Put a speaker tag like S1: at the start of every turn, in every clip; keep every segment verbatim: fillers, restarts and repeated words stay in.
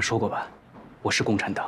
S1: 们说过吧，我是共产党。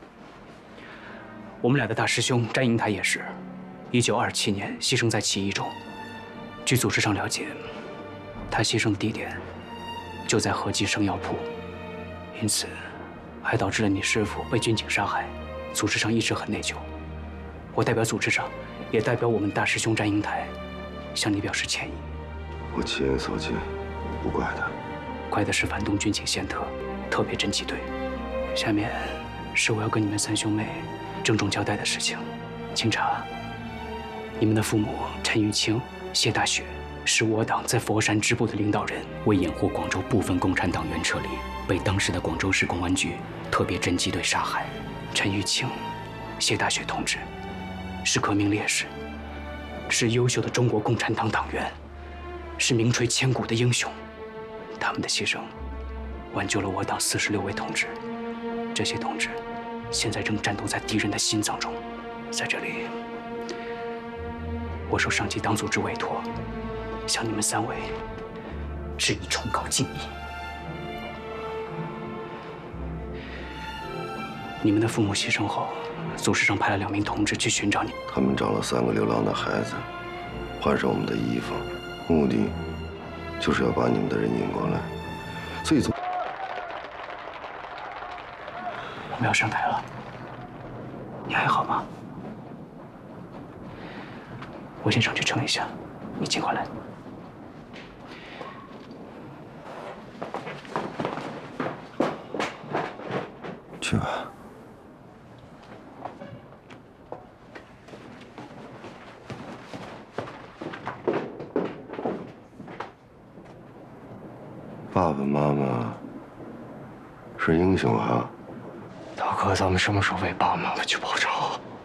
S1: 我们俩的大师兄詹英台也是，一九二七年牺牲在起义中。据组织上了解，他牺牲的地点就在合记生药铺，因此还导致了你师父被军警杀害。组织上一直很内疚。我代表组织上，也代表我们大师兄詹英台，向你表示歉意。
S2: 我亲眼所见，不怪他，
S1: 怪的是反动军警宪特特别侦缉队。下面是我要跟你们三兄妹郑重交代的事情，请查：你们的父母陈玉清、谢大雪是我党在佛山支部的领导人，为掩护广州部分共产党员撤离，被当时的广州市公安局特别侦缉队杀害。陈玉清、谢大雪同志是革命烈士，是优秀的中国共产党党员，是名垂千古的英雄。他们的牺牲挽救了我党四十六位同志，这些同志现在正战斗在敌人的心脏中。在这里，我受上级党组织委托，向你们三位致以崇高敬意。你们的父母牺牲后，组织上派了两名同志去寻找你。
S2: 他们找了三个流浪的孩子，换上我们的衣服，目的就是要把你们的人引过来。所以总
S1: 我们要上台了，你还好吗？我先上去称一下，你尽快来。
S2: 去吧。爸爸妈妈是英雄哈。
S3: 大哥，咱们什么时候为爸爸妈妈去报仇？